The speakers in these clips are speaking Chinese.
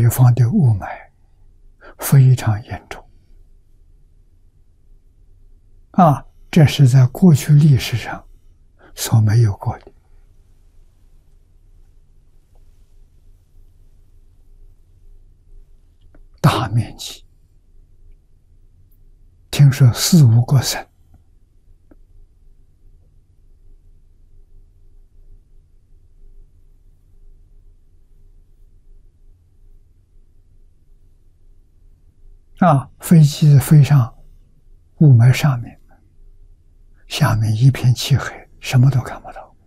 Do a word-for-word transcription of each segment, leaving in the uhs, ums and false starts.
北方的雾霾非常严重啊，这是在过去历史上所没有过的。大面积，听说四五个省啊，飞机飞上雾霾上面，下面一片漆黑，什么都看不到。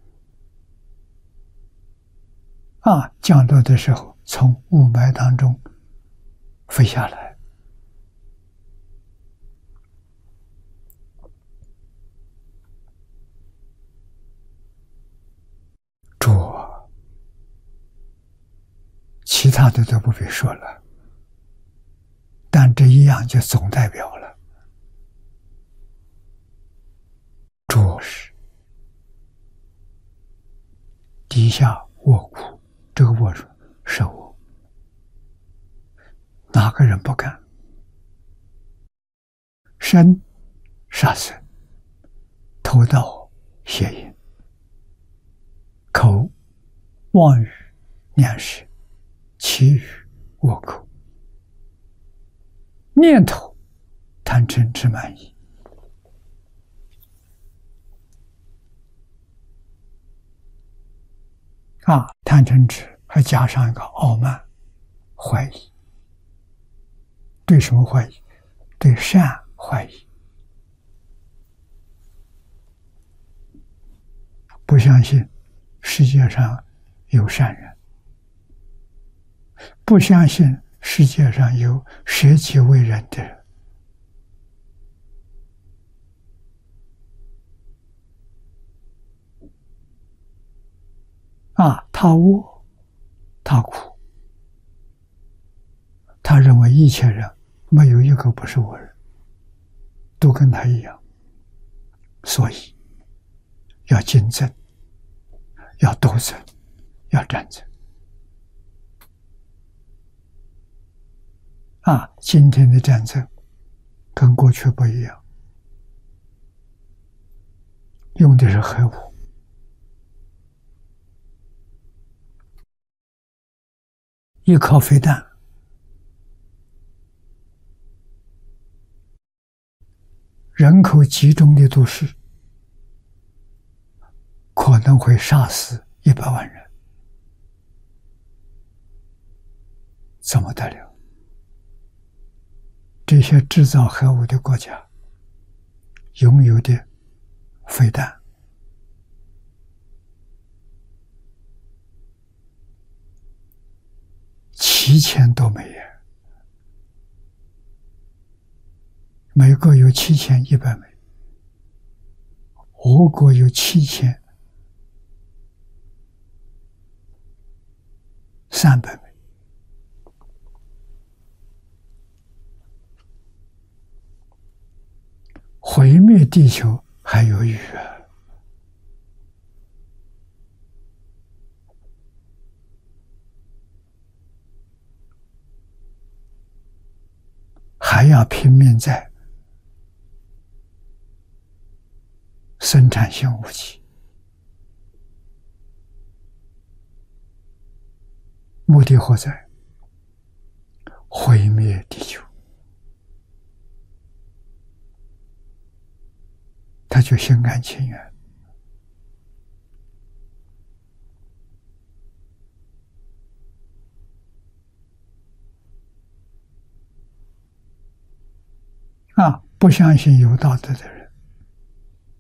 啊，降落的时候从雾霾当中飞下来，这其他的都不必说了，但这一样就总代表了着实地下卧苦，这个卧是我，哪个人不干？身杀生，偷盗邪淫，口妄语念食，绮语恶口，念头贪嗔痴慢疑。啊，贪嗔痴还加上一个傲慢、怀疑。对什么怀疑？对善怀疑，不相信世界上有善人，不相信世界上有舍己为人的人。啊，他恶，他苦，他认为一切人没有一个不是恶人，都跟他一样，所以要竞争，要斗争，要战争。啊，今天的战争跟过去不一样，用的是核武。一颗飞弹人口集中的都市可能会杀死一百万人，怎么得了？这些制造核武的国家拥有的飞弹七千多枚，美国有七千一百枚，俄国有七千三百枚，毁灭地球还有余啊！还要拼命在生产性武器，目的何在？毁灭地球，他就心甘情愿。啊，不相信有道德的人，